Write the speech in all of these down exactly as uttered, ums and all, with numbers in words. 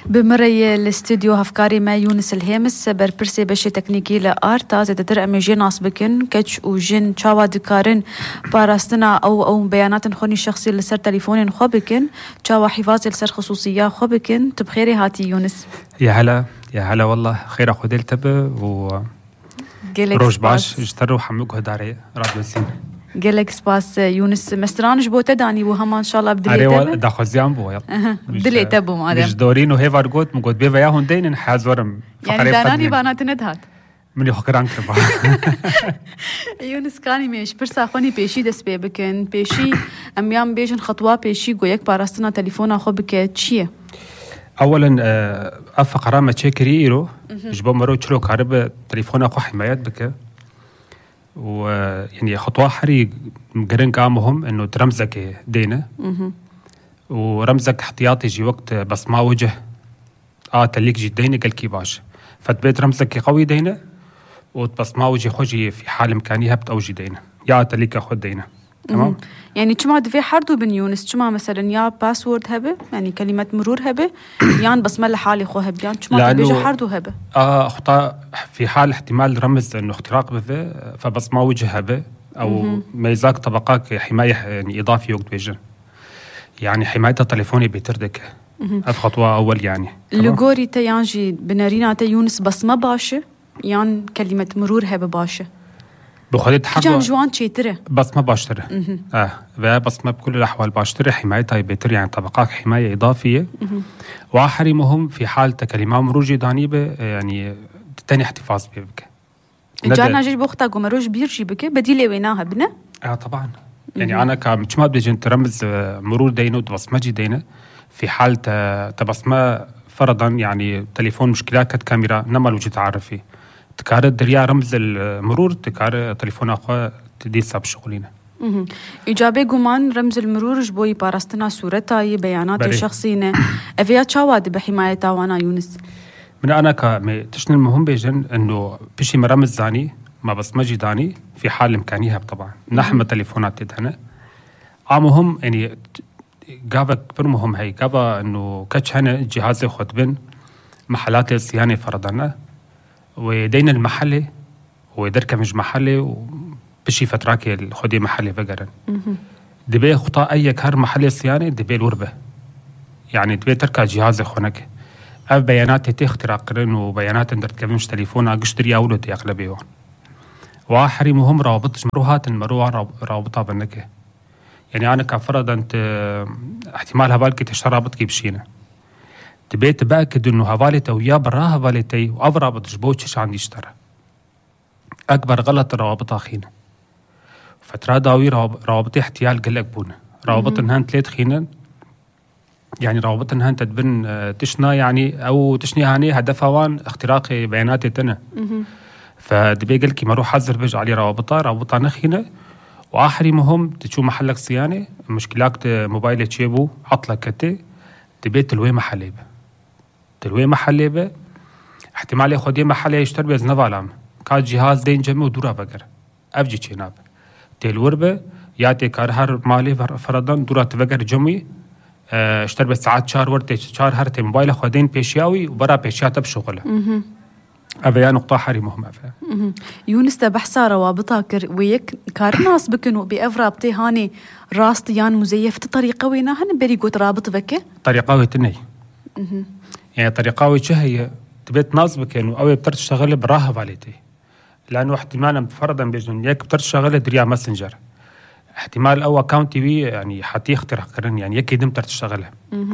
بمري الاستوديو هفكاري ما يونس الهامس برپرسي بشي تکنیکی لآرتا زیده در امی جناس بکن کچ و جن چاوا دکارن پاراستنا او او بیانات خونی شخصی لسر تليفون خو بکن چاوا حفاظ لسر خصوصية خو بکن تبخيري هاتي يونس. يا هلا يا هلا والله خير أخو ديل تبه و روش باش اجتروا حموك هداري راديو سين قالك سباس يونس مسترانش بو تداني وهما ان شاء الله بدلي تبه تبه دا خوزيان بو يلا بدلي تبه مادام مش دورين وهيفار قوت مقود بيفا ياهون دين حازورم يعني داناني بانات ندهات من يخكران كربا يونس كاني مش برسا خوني بيشي دس بي بكن بيشي اميام بيجن خطوة بيشي قويك باراستنا تليفونا خو بك تشيه اولا افق رامه تشيكري ايرو جبو مرو تشلو كارب تليفونا خو حمايات بك ويعني خطوة حري مقرن قامهم انه ترمزك دينا ورمزك احتياطي جي وقت بس ما وجه اه تليك جي دينا قال كي باش فتبيت رمزك قوي دينا وبس ما وجه خوجي في حال امكانيه هبت اوجي دينا يا تليك خد دينا تمام. يعني شما دفي حردو بن يونس شما مثلا يا باسورد هبه يعني كلمة مرور هبه يان بس ما لحالي خو هب يان شما بيجي حردو هبه اه اخطاء في حال احتمال رمز انه اختراق به فبس ما وجه هبه او ميزاك طبقات حمايه يعني اضافي وقت بيجن يعني حمايه التليفوني بيتردك هذا خطوه اول يعني لغوري تيانجي بنارينا تي يونس بس ما باشه يان كلمة مرور هبه باشه بخليت حرب جان جوان تشيتره بس ما باشتره اه بس ما بكل الاحوال باشتره حمايتها بيتر يعني طبقات حمايه اضافيه واحري مهم في حال كلمه مرور جدانيبه يعني تاني احتفاظ بك جانا جيش بوقتا قمروج بيرجي بك بديله ويناها بنا اه طبعا يعني انا كمش ما بدي ترمز مرور دينه وبصمجي دينه في حال تبصمه فرضا يعني تليفون مشكلات كانت كاميرا نما الوجه تعرفي تكار دريا رمز المرور تكار تليفون أخوة تدي سب شغلينا. إجابة جمان رمز المرور جبوي باراستنا صورتها بيانات شخصية أفيا شواد بحماية وانا يونس. من أنا كم تشن المهم بيجن إنه بشي مرمز زاني ما بس ما جداني في حال إمكانيها طبعا نحن تليفونات تدهنا. عمهم يعني جابك برمهم هاي جابا إنه كتش هنا جهاز خطبن محلات الصيانة فرضنا. ودينا المحلي ودركة مش محلي وبشي فتراكي الخدي محلي فقرا دبي خطا أي كار محلي صيانة دبي الوربة يعني دبي تركا جهاز خونك أف بيانات تختراقرن وبيانات اندرت كمش تليفونا قشتري أولد يغلبيون وآحري مهم رابط مروهات المروها رابطها بنك يعني أنا كفرض أنت احتمال هبالك تشترابطك بشينا تبي تبأكد إنه هفالته ويا برا هفالتي وأبرابط جبوتش عندي اشترى أكبر غلط الروابط خينا فترة داوي روابط احتيال قلق بونا روابط إنهان ثلاث خينا يعني روابط إنهان تدبن تشنا يعني أو تشني هاني هدفها وان اختراق بياناتي تنا فدبي قلكي ما روح حذر بيج علي روابطها روابطها نخينا وآخري مهم تشو محلك صيانة مشكلات موبايل تشيبو عطلك كتي تبي تلوي محليبه تلوي محليبه احتمال ياخذ محلي يشتري بز نفالام كان جهاز دين جمع ودورا بقر افجي تشيناب تلوربه ياتي كار هر مالي فرضا دورا تبقر جمعي اشتري بس ساعات شهر ورت شهر هرت موبايل خدين بيشياوي وبرا بيشيات بشغله أبيان نقطة حري مهمة فيها. يونس تبحث روابطها كر ويك كارناس بكنو بأفرا بتي هاني راستيان مزيف طريقة وينا هن بريقو ترابط بك طريقة ويتني يعني طريقة ويتشهي تبيت ناس بكنو أو بتر تشتغل براها فاليتي لأنه احتمالا فرضا بيجن يك بتر تشتغل دريا ماسنجر احتمال أو أكاونتي بي يعني حتى يخترق كرن يعني يك يدم تر تشتغلها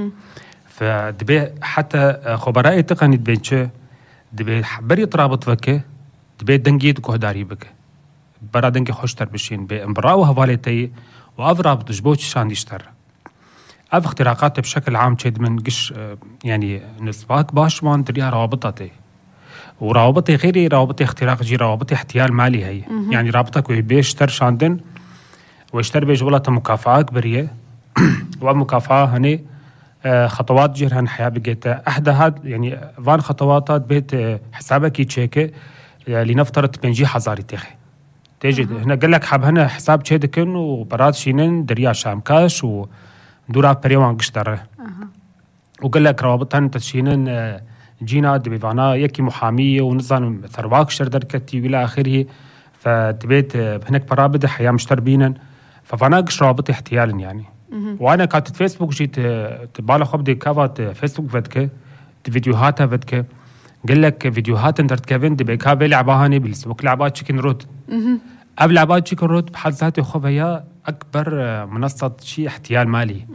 فدبي حتى خبراء تقني تبينش دبي بري ترابط بك دبي دنجيت كهداري بك برا دنجي خوشتر بشين بامبراو هفاليتي وافرابط جبوتش شان يشتر اف اختراقات بشكل عام تشد من قش يعني نسباك باش وان دريها روابطتي وروابطي غيري روابطي اختراق جي روابطي احتيال مالي هي يعني رابطك ويبيشتر شاندن ويشتر بيج ولا مكافآت بريه ومكافأة هني خطوات جرهن حياة بقيتها أحدى هاد يعني فان خطواتات بيت حسابك يتشيكي لنفترض بنجي حزاري تيخي تيجي هنا قال لك حاب هنا حساب تشيدكن وبرات شينين دريا شام كاش ودورا بريوان قشتره وقال لك روابطن تشينن جينا دبيفانا يكي محامية ونظام ثرواك شردر كتي وإلى آخره. فتبيت هناك برابد حياة مشتربينا ففناقش روابط احتيالا يعني. وأنا كانت فيسبوك جيت تبالا خبدي كافات فيسبوك فدك فيديوهاتها فدك قال لك فيديوهات انترت كيفن دبي كافي لعباهاني بالسبوك لعبات تشيكن رود قبل لعبات تشيكن رود بحد ذاته خب هي أكبر منصة شيء احتيال مالي.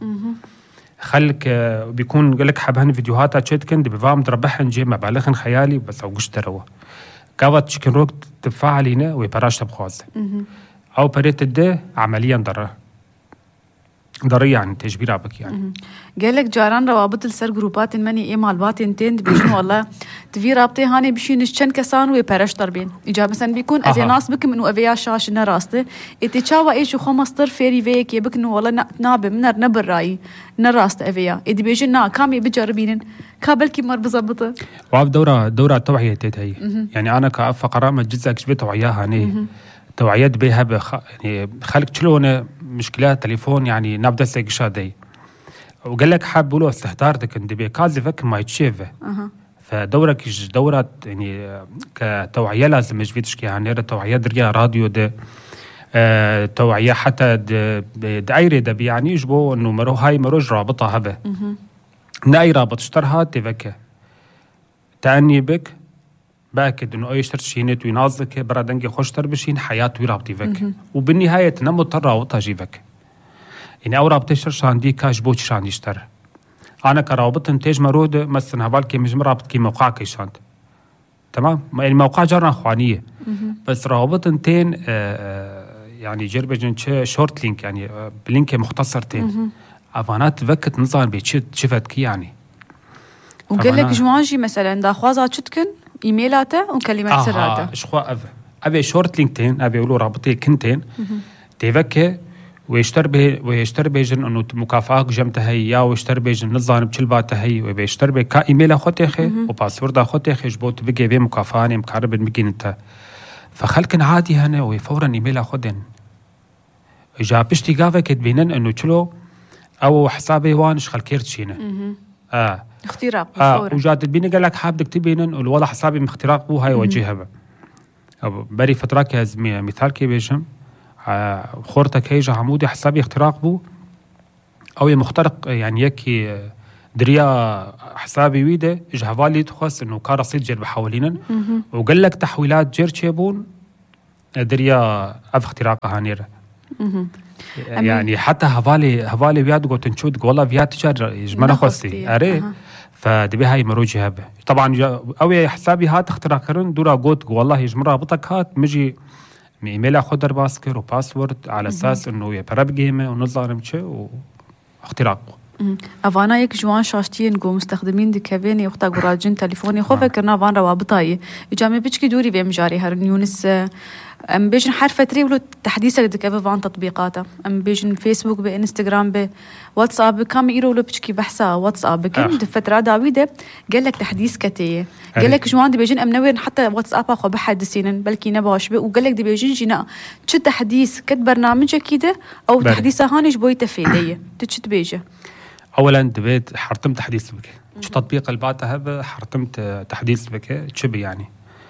خلك بيكون قال لك حبهن فيديوهاتها تشيكن دبي فام تربحن جي مبالغ خيالي بس أو قش تروى كافات تشيكن رود تفاعلينا ويبراش تبخوز أو بريت الده عمليا ضرر ضرية يعني تجبير عبك يعني. قال لك جاران روابط السر جروبات الماني إيه مالباتين تين بيجون والله تفي رابطي هاني بيشين شن كسان ويبرش تربين إجابة مثلا بيكون أزي ناس بك من أبيع شاش نراسته إتشاوا إيش وخمسطر فيري فيك يبك إنه والله ناب منر نبر رأي نراست أبيع إدي بيجون نا كامي بجربين كابل كي مر بزبطه. وعب دورة دورة توعية تهي يعني أنا كفقرة ما جزء كشبه توعيها هني توعيات بها بخ... يعني خلق شلون مشكلات تليفون يعني نبدأ سيقشادي وقال لك حاب له استهتارتك ان دبي كازفك ما يتشيفه أه. فدورك دورة يعني كتوعية لازم يجي تشكي يعني توعية دريا راديو ده آه توعية حتى دايرة ده يعني يجبو انه مرو هاي مروج رابطة هبه ناي رابط اشترها تفكه تاني بك باكد انه اي اشترت شينت وينازك برادنجي خوش تربشين حياته يرابطي فك وبالنهايه نمو ترى وطا جيفك يعني او رابطه شرشان دي كاش بوش شان يشتر انا كرابط انتاج مرود مثلا هبالكي مش مرابط كي موقع كيشانت تمام الموقع جرنا اخوانيه بس رابط انتين يعني جربجن شورت لينك يعني بلينك مختصرتين افانات فكت نظام بيتشت شفت كي يعني وقال لك جوانجي مثلا دا خوازات شتكن ايميلاته وكلمات آه سراته اشخوا أف أبي شورت لينكتين أبي يقولوا رابطي كنتين تفكه ويشتر به ويشتر بيجن إنه مكافأة جمتها هي ويشتر بيجن نظام بتشلباتها هي ويشتر به كإيميل أخوتي خي وباسورد أخوتي خي جبوت بيجي به مكافأة مكارب المكين أنت فخلكن عادي هنا ويفورا إيميل أخدن إجا بشتي قافة كتبينن إنه تلو أو حسابي وانش خلكيرت شينه آه اختراق آه وجات البيني قال لك حاب تكتبينن والله حسابي من اختراق بو هاي وجهها بري فترة كاز مثال كي بيجم آه خورتك هيجا عمودي حسابي اختراق بو او مخترق يعني يكي دريا حسابي ويده اجهفالي تخص انه كان رصيد جير بحولينن وقال لك تحويلات جير تشيبون دريا اف اختراقها هانيره يعني حتى هفالي هفالي بياد قلت نشود والله بياد تجار يجمعنا خصي اري فدبي هاي مروجي هبه طبعا اوي حسابي هات اختراقرن دورا قلت والله يجمع رابطك هات مجي ايميل اخذ باسكر وباسورد على اساس انه يبرب جيمه ونظام شيء واختراق افانا يك جوان شاشتين جو مستخدمين دي كافيني وقتا قراجين تليفوني خو فكرنا فان روابطاي اجامي بيجكي دوري بيم جاري هر يونس ام بيجن حرف تري ولو تحديثك دي كافي فان تطبيقاته ام بيجن فيسبوك بانستغرام ب واتساب كام يرو لو بيجكي بحثا واتساب كن فتره داويده قال لك تحديث كتيه قال لك جوان دي بيجن ام نوير حتى واتساب اخو بحدثين بلكي نباش وقال لك دي بيجن جينا تش تحديث كت برنامج كده او تحديثه هاني جبوي تفيديه تش بيجه اولا دبيت حرتم تحديث بك شو تطبيق الباتا هذا حرتمت تحديث بك تشبي يعني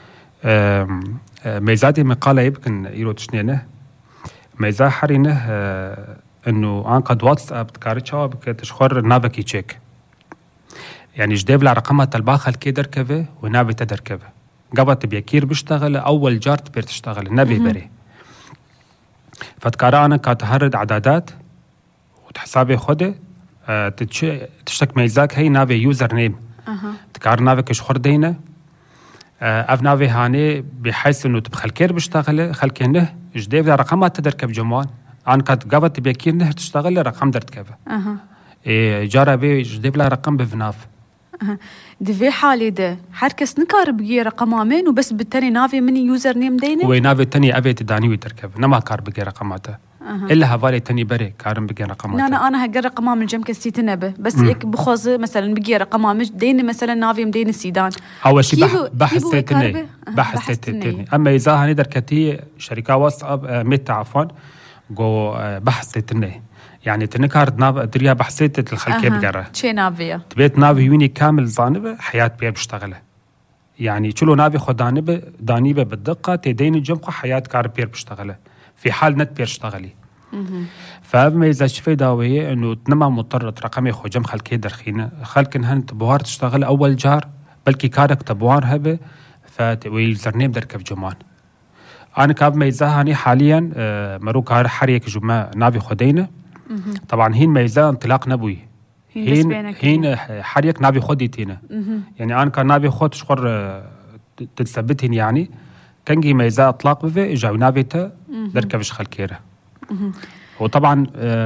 ميزاتي مقاله يمكن يرو تشنينه ميزا حرينه انه ان قد واتساب تكارتشا بك تشخر نافكي تشيك يعني جديب لرقمها الباخل كي دركبه ونافي تدركبه قبط بيكير بيشتغل اول جارت بير تشتغل نافي بري فتكارا انا كاتهرد عدادات وتحسابي خده أه تشتك ميزاك هي نافي يوزر نيم أه. تكار نافي كشخور دينا أه اف نافي هاني بحيث انه تبخل كير بيشتغل خلك هنه جديد رقمات تدركب جموان عن كات قابت بيكير نه تشتغل رقم درتكبه أه. إيه جارة بي جديد لا رقم بفناف أه. دي في حالي ده حركس نكار بقي رقمامين وبس بالتاني نافي مني يوزر نيم دينا ونافي تاني ابي تداني ويتركب نما كار بقي رقماته أه. إلا هفالي تاني بري كارم بقي رقماته أنا أنا هقرا رقمام الجم كسيت نبه بس هيك بخوز مثلا بقي رقمام دين مثلا نافي مدين السيدان أول شيء بح بحث تاني بحث تاني أما إذا هنقدر كتي شركة واتساب ميت عفوا جو بحث تاني يعني تنكارد ناف دريا بحسيت الخلكيه أها. بقرة چه ناویه تبيت نافي يوني كامل زانبه حياة بيه بشتغله يعني شلو نافي خدانبه دانيبه بالدقة تدين الجمقة حياة كار بير بشتغله في حال نت بير اشتغلي فما إذا شفي داوية إنه تنما مضطر رقمي خو جم خلكيه درخينه خلكن هن تبوار تشتغل أول جار بلكي كارك تبوار هبه فويلزرنيم دركب جمان أنا كاب ميزة هاني حاليا مرو كار حريك جماع نافي خدينه طبعا هين ميزة انطلاق نبوي هين هين حريك نافي خديتينه يعني أنا كان نافي خد شخور تتثبتين يعني كنجي ميزة اطلاق بفي اجاو نافيتا دركبش خلكيره وطبعا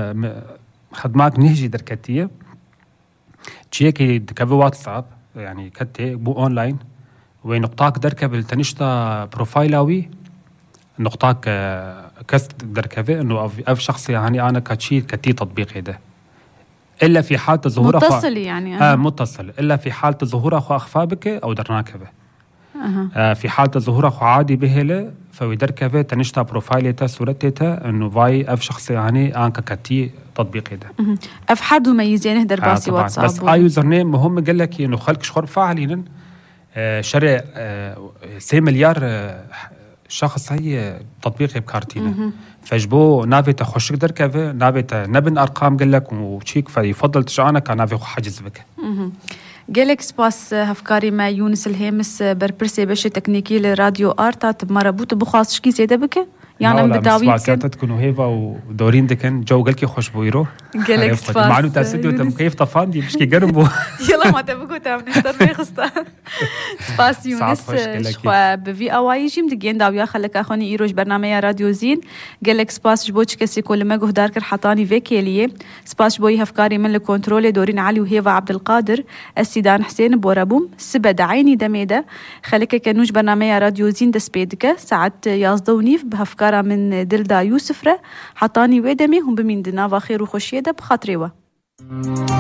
خدمات نهجي دركتيه تشيكي دكبي واتساب يعني كتي بو اونلاين وين نقطاك دركب التنشتا بروفايلاوي نقطاك كست دركبي انه اف شخص يعني انا كتشي كتي تطبيق هذا الا في حاله ظهور متصل يعني اه متصل الا في حاله ظهور اخو اخفابك او درناكبه أه. آه في حالة ظهور أخو عادي بهله فويدركبه تنشتا بروفايلته صورتته إنه باي أف شخص يعني أنك كتي تطبيق ده أه. أف حد مميزين هدر باسي آه واتساب بس آي يوزر نيم مهم قال لك إنه خلق شخور فاعلين آه شرع آه سي مليار آه شخص هي تطبيق بكارتينه فجبو نافي تخشك دركبه نافي نبن أرقام قال لك وشيك فيفضل تشعنك نافي حجز بك جالك سباس هفكاري ما يونس الهامس بربرسي بشي تكنيكي لراديو آرتات بمربوط بخاص شكي زيدا بك يعني بداوي كان سباسات تكونوا هيفا ودورين دكن جو قالكي خوش بويرو جالك سباس معلو تاسديو تم كيف طفاندي بشكي قربو يلا ما تبقوا تعمل نشتر بيخستا سباس يونس شخوا بفي اواي جيم دقين داويا خلك اخوني ايروش برنامج راديو زين جالك سباس جبوش كسي كل ما جهدار كر حطاني فيكيليه سباس بوي هفكاري من الكنترول دورين علي وهيفا عبد القادر السيدان حسين بورابوم سبد عيني دميده خلك كنوش برنامج راديو زين دسبيدك ساعات يازدونيف بهفكار من دلدا يوسفرة حطاني ويدمي هم بمين دنا وخير وخشيدة بخاطريوه